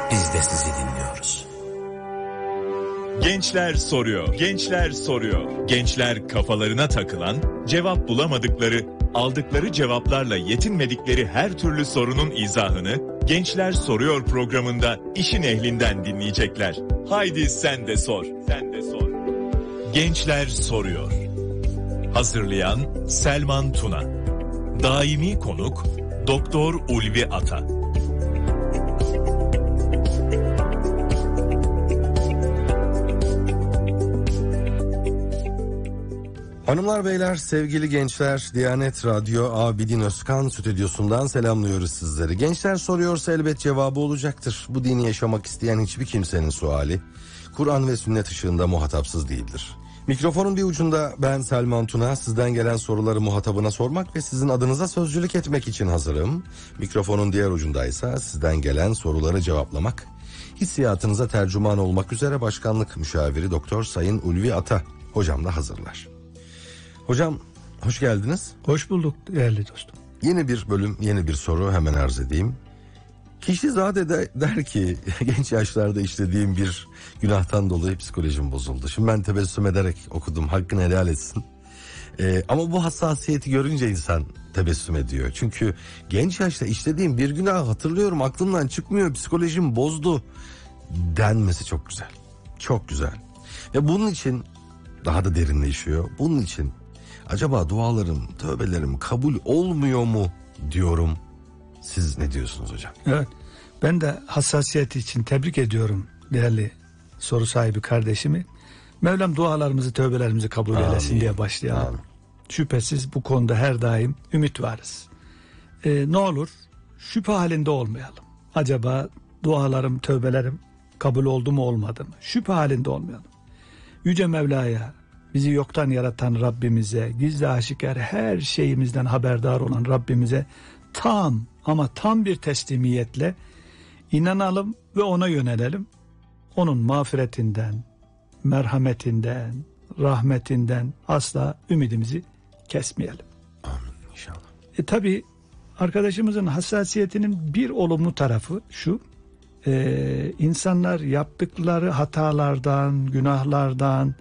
Biz de sizi dinliyoruz. Gençler soruyor. Gençler soruyor. Gençler kafalarına takılan, cevap bulamadıkları, aldıkları cevaplarla yetinmedikleri her türlü sorunun izahını Gençler Soruyor programında işin ehlinden dinleyecekler. Haydi sen de sor. Sen de sor. Gençler soruyor. Hazırlayan Selman Tuna. Daimi konuk Doktor Ulvi Ata. Hanımlar beyler, sevgili gençler, Diyanet Radyo Abidin Özkan stüdyosundan selamlıyoruz sizleri. Gençler soruyorsa elbet cevabı olacaktır. Bu dini yaşamak isteyen hiçbir kimsenin suali Kur'an ve sünnet ışığında muhatapsız değildir. Mikrofonun bir ucunda ben Selman Tuna, sizden gelen soruları muhatabına sormak ve sizin adınıza sözcülük etmek için hazırım. Mikrofonun diğer ucundaysa sizden gelen soruları cevaplamak, hissiyatınıza tercüman olmak üzere Başkanlık Müşaviri Doktor Sayın Ulvi Ata hocam da hazırlar. Hocam hoş geldiniz. Hoş bulduk değerli dostum. Yeni bir bölüm, yeni bir soru hemen arz edeyim. Kişi zade der ki genç yaşlarda işlediğim bir günahtan dolayı psikolojim bozuldu. Şimdi ben tebessüm ederek okudum, hakkını helal etsin. Ama bu hassasiyeti görünce insan tebessüm ediyor. Çünkü genç yaşta işlediğim bir günah hatırlıyorum, aklımdan çıkmıyor, psikolojim bozdu denmesi çok güzel. Çok güzel. Ve bunun için daha da derinleşiyor. Bunun için acaba dualarım, tövbelerim kabul olmuyor mu diyorum. Siz ne diyorsunuz hocam? Evet, ben de hassasiyeti için tebrik ediyorum değerli soru sahibi kardeşimi. Mevlam dualarımızı, tövbelerimizi kabul eylesin diye başlayalım. Amin. Şüphesiz bu konuda her daim ümit varız. Ne olur şüphe halinde olmayalım. Acaba dualarım, tövbelerim kabul oldu mu olmadı mı? Şüphe halinde olmayalım. Yüce Mevla'ya, bizi yoktan yaratan Rabbimize, gizli aşikar her şeyimizden haberdar olan Rabbimize tam ama tam bir teslimiyetle inanalım ve ona yönelelim. Onun mağfiretinden, merhametinden, rahmetinden asla ümidimizi kesmeyelim. Amin inşallah. Tabii arkadaşımızın hassasiyetinin bir olumlu tarafı şu: insanlar yaptıkları hatalardan, günahlardan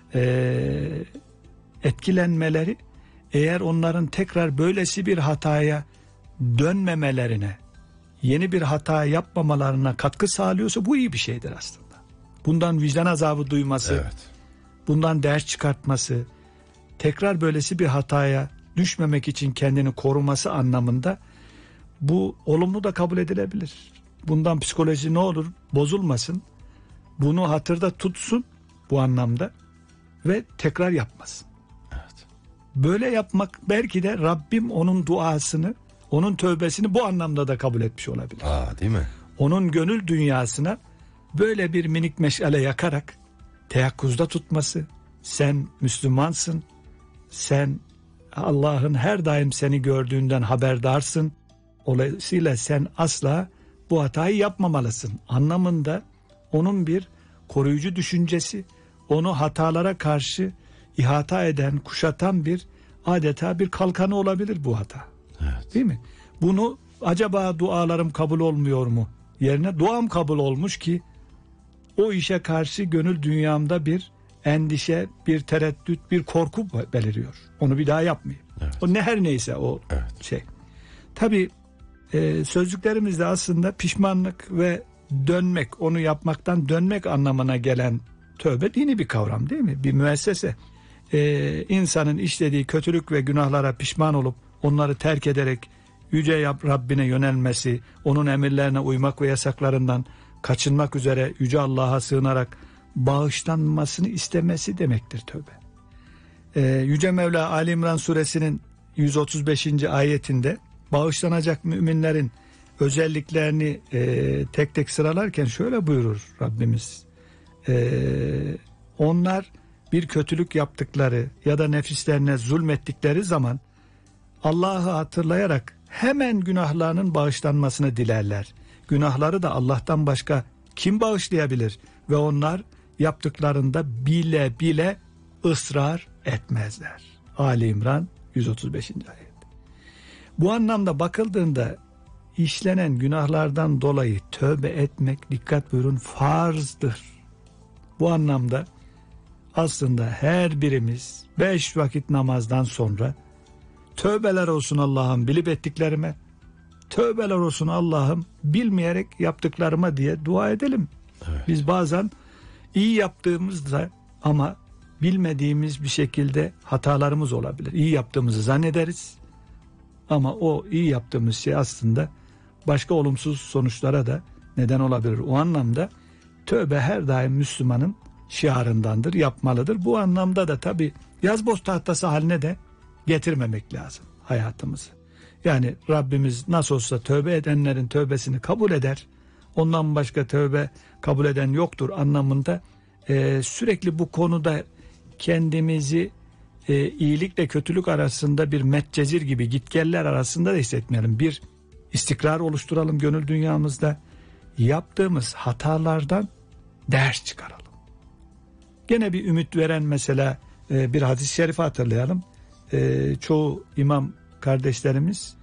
etkilenmeleri, eğer onların tekrar böylesi bir hataya dönmemelerine, yeni bir hata yapmamalarına katkı sağlıyorsa bu iyi bir şeydir aslında. Bundan vicdan azabı duyması, evet, bundan ders çıkartması, tekrar böylesi bir hataya düşmemek için kendini koruması anlamında bu olumlu da kabul edilebilir. Bundan psikoloji ne olur bozulmasın, bunu hatırda tutsun bu anlamda ve tekrar yapmasın. Evet. Böyle yapmak belki de Rabbim onun duasını, onun tövbesini bu anlamda da kabul etmiş olabilir. Değil mi? Onun gönül dünyasına böyle bir minik meşale yakarak teyakkuzda tutması, sen Müslümansın, sen Allah'ın her daim seni gördüğünden haberdarsın, dolayısıyla sen asla bu hatayı yapmamalısın anlamında onun bir koruyucu düşüncesi, onu hatalara karşı ihata eden, kuşatan bir adeta bir kalkanı olabilir bu hata. Evet. Değil mi? Bunu acaba dualarım kabul olmuyor mu yerine duam kabul olmuş ki o işe karşı gönül dünyamda bir endişe, bir tereddüt, bir korku beliriyor. Onu bir daha yapmayayım. Evet. O ne her neyse o şey. Tabii sözcüklerimizde aslında pişmanlık ve dönmek, onu yapmaktan dönmek anlamına gelen tövbe dini bir kavram değil mi? Bir müessese. İnsanın işlediği kötülük ve günahlara pişman olup onları terk ederek yüce Rabbine yönelmesi, onun emirlerine uymak ve yasaklarından kaçınmak üzere yüce Allah'a sığınarak bağışlanmasını istemesi demektir tövbe. Yüce Mevla Ali İmran suresinin 135. ayetinde bağışlanacak müminlerin özelliklerini tek tek sıralarken şöyle buyurur Rabbimiz: onlar bir kötülük yaptıkları ya da nefislerine zulmettikleri zaman Allah'ı hatırlayarak hemen günahlarının bağışlanmasını dilerler. Günahları da Allah'tan başka kim bağışlayabilir? Ve onlar yaptıklarında bile bile ısrar etmezler. Ali İmran 135. ayet. Bu anlamda bakıldığında işlenen günahlardan dolayı tövbe etmek, dikkat buyurun, farzdır. Bu anlamda aslında her birimiz 5 vakit namazdan sonra tövbeler olsun Allah'ım bilip ettiklerime, tövbeler olsun Allah'ım bilmeyerek yaptıklarıma diye dua edelim. Evet. Biz bazen iyi yaptığımızda ama bilmediğimiz bir şekilde hatalarımız olabilir. İyi yaptığımızı zannederiz ama o iyi yaptığımız şey aslında başka olumsuz sonuçlara da neden olabilir. O anlamda tövbe her daim Müslümanın şiarındandır, yapmalıdır. Bu anlamda da tabii yazboz tahtası haline de getirmemek lazım hayatımızı. Yani Rabbimiz nasıl olsa tövbe edenlerin tövbesini kabul eder. Ondan başka tövbe kabul eden yoktur anlamında sürekli bu konuda kendimizi iyilikle kötülük arasında bir metcezir gibi gitgeller arasında da hissetmeyelim. Bir istikrar oluşturalım gönül dünyamızda. Yaptığımız hatalardan ders çıkaralım. Gene bir ümit veren mesela bir hadis-i şerifi hatırlayalım. Çoğu imam kardeşlerimiz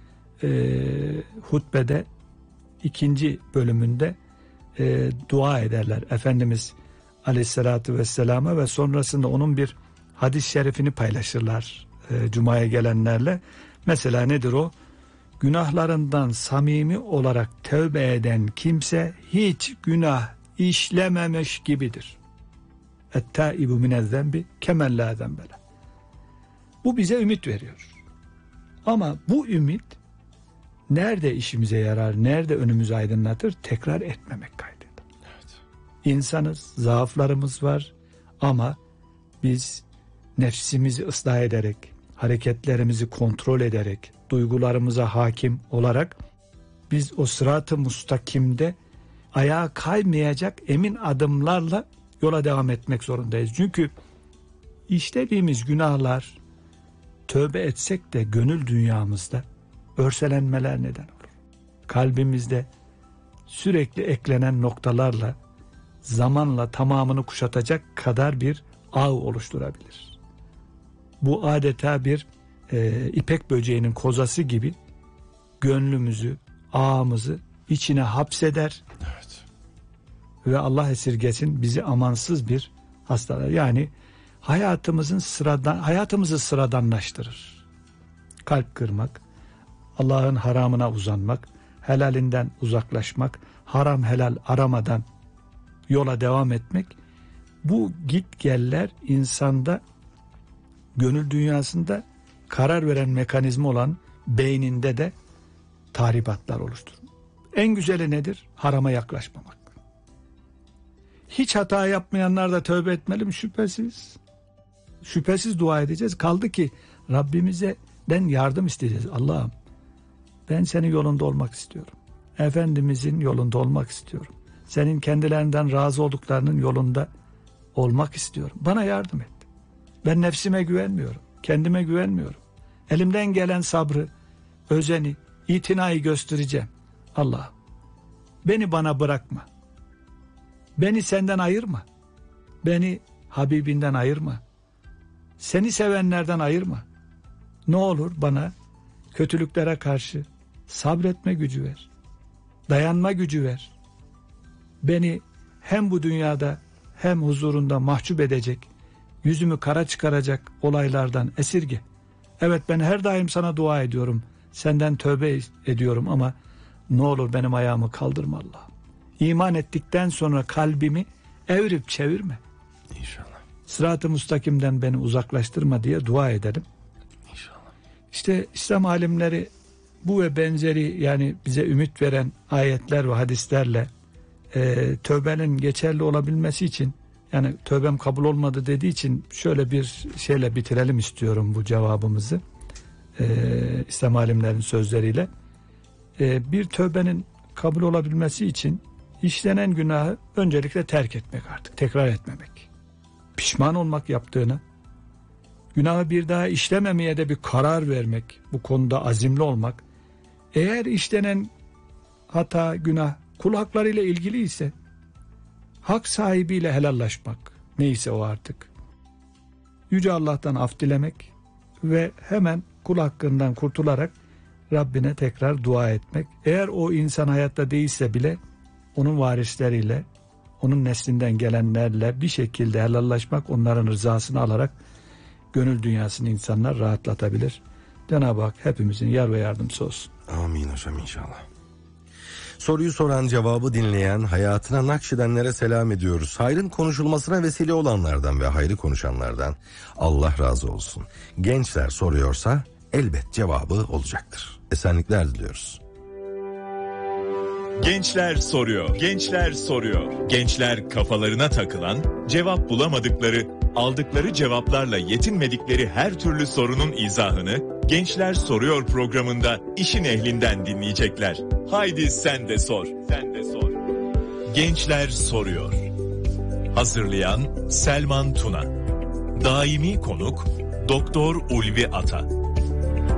hutbede 2. bölümünde dua ederler. Efendimiz Aleyhisselatü Vesselam'a ve sonrasında onun bir hadis-i şerifini paylaşırlar Cuma'ya gelenlerle. Mesela nedir o? Günahlarından samimi olarak tövbe eden kimse hiç günah işlememiş gibidir. Et-taibu minez-zembi kemen la zembele. Bu bize ümit veriyor. Ama bu ümit nerede işimize yarar, nerede önümüzü aydınlatır? Tekrar etmemek kaydıyla. Evet. İnsanız, zaaflarımız var ama biz nefsimizi ıslah ederek, hareketlerimizi kontrol ederek, duygularımıza hakim olarak biz o sırat-ı mustakimde ayağa kaymayacak emin adımlarla yola devam etmek zorundayız. Çünkü işlediğimiz günahlar tövbe etsek de gönül dünyamızda örselenmeler neden olur. Kalbimizde sürekli eklenen noktalarla zamanla tamamını kuşatacak kadar bir ağ oluşturabilir. Bu adeta bir ipek böceğinin kozası gibi gönlümüzü, ağımızı içine hapseder. Evet. Ve Allah esirgesin bizi amansız bir hastalığa. Yani hayatımızı sıradanlaştırır. Kalp kırmak, Allah'ın haramına uzanmak, helalinden uzaklaşmak, haram helal aramadan yola devam etmek, bu gitgeller insanda, gönül dünyasında karar veren mekanizma olan beyninde de tahribatlar oluşturur. En güzeli nedir? Harama yaklaşmamak. Hiç hata yapmayanlar da tövbe etmeli mi? Şüphesiz. Şüphesiz dua edeceğiz. Kaldı ki Rabbimizden yardım isteyeceğiz. Allah'ım ben senin yolunda olmak istiyorum. Efendimizin yolunda olmak istiyorum. Senin kendilerinden razı olduklarının yolunda olmak istiyorum. Bana yardım et. Ben nefsime güvenmiyorum. Kendime güvenmiyorum. Elimden gelen sabrı, özeni, itinayı göstereceğim. Allah'ım beni bana bırakma. Beni senden ayırma. Beni Habibinden ayırma. Seni sevenlerden ayırma. Ne olur bana kötülüklere karşı sabretme gücü ver. Dayanma gücü ver. Beni hem bu dünyada hem huzurunda mahcup edecek, yüzümü kara çıkaracak olaylardan esirge. Evet ben her daim sana dua ediyorum. Senden tövbe ediyorum ama ne olur benim ayağımı kaldırma Allah'ım. İman ettikten sonra kalbimi evirip çevirme. İnşallah. Sırat-ı mustakimden beni uzaklaştırma diye dua edelim. İnşallah. İşte İslam alimleri bu ve benzeri yani bize ümit veren ayetler ve hadislerle tövbenin geçerli olabilmesi için, yani tövbem kabul olmadı dediği için şöyle bir şeyle bitirelim istiyorum bu cevabımızı. İslam alimlerin sözleriyle. Bir tövbenin kabul olabilmesi için işlenen günahı öncelikle terk etmek, artık tekrar etmemek. Pişman olmak yaptığını, günahı bir daha işlememeye de bir karar vermek, bu konuda azimli olmak. Eğer işlenen hata, günah kul haklarıyla ilgili ise hak sahibiyle helallaşmak, neyse o artık. Yüce Allah'tan af dilemek ve hemen kul hakkından kurtularak Rabbine tekrar dua etmek. Eğer o insan hayatta değilse bile onun varisleriyle, onun neslinden gelenlerle bir şekilde helallaşmak, onların rızasını alarak gönül dünyasını insanlar rahatlatabilir. Cenab-ı Hak hepimizin yar ve yardımcısı olsun. Amin hocam inşallah. Soruyu soran, cevabı dinleyen, hayatına nakşedenlere selam ediyoruz. Hayrın konuşulmasına vesile olanlardan ve hayrı konuşanlardan Allah razı olsun. Gençler soruyorsa elbet cevabı olacaktır. Esenlikler diliyoruz. Gençler soruyor. Gençler soruyor. Gençler kafalarına takılan, cevap bulamadıkları, aldıkları cevaplarla yetinmedikleri her türlü sorunun izahını Gençler Soruyor programında işin ehlinden dinleyecekler. Haydi sen de sor. Sen de sor. Gençler soruyor. Hazırlayan Selman Tuna. Daimi konuk Doktor Ulvi Ata.